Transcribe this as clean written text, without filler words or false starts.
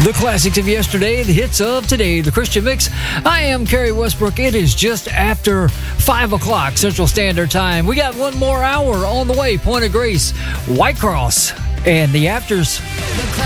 The classics of yesterday, the hits of today, the Christian Mix. I am Kerry Westbrook. It is just after 5 o'clock Central Standard Time. We got one more hour on the way. Point of Grace, White Cross, and the Afters.